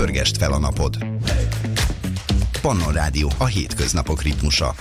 pörgest fel a napod. Pannon Rádió, a hétköznapok ritmusa.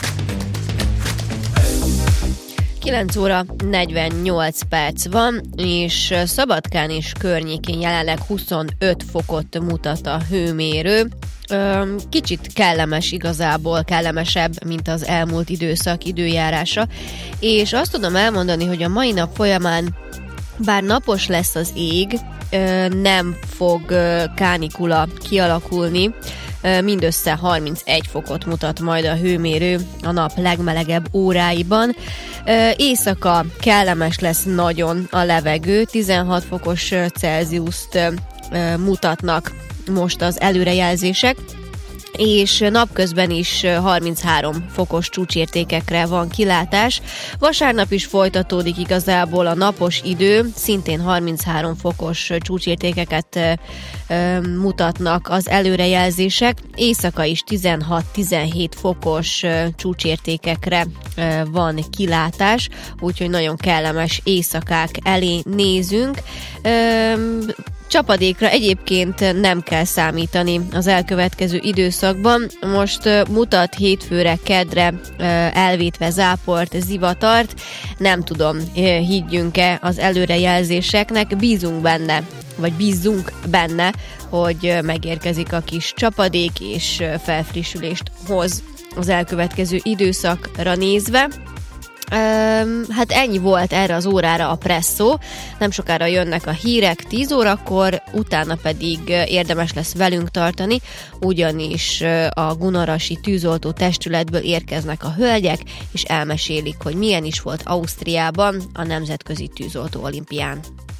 9 óra 48 perc van, és Szabadkán és környékén jelenleg 25 fokot mutat a hőmérő. Kicsit kellemes igazából, kellemesebb, mint az elmúlt időszak időjárása. És azt tudom elmondani, hogy a mai nap folyamán, bár napos lesz az ég, nem fog kánikula kialakulni, mindössze 31 fokot mutat majd a hőmérő a nap legmelegebb óráiban. Éjszaka kellemes lesz nagyon a levegő, 16 fokos Celsiust mutatnak most az előrejelzések, és napközben is 33 fokos csúcsértékekre van kilátás. Vasárnap is folytatódik igazából a napos idő, szintén 33 fokos csúcsértékeket mutatnak az előrejelzések. Éjszaka is 16-17 fokos csúcsértékekre van kilátás, úgyhogy nagyon kellemes éjszakák elé nézünk. Csapadékra egyébként nem kell számítani az elkövetkező időszakban. Most mutat hétfőre, keddre elvétve záport, zivatart. Nem tudom, higgyünk-e az előrejelzéseknek, bízzunk benne, hogy megérkezik a kis csapadék, és felfrissülést hoz az elkövetkező időszakra nézve. Hát ennyi volt erre az órára a Presszó. Nem sokára jönnek a hírek 10 órakor, utána pedig érdemes lesz velünk tartani, ugyanis a Gunarasi tűzoltó testületből érkeznek a hölgyek, és elmesélik, hogy milyen is volt Ausztriában a Nemzetközi Tűzoltó Olimpián.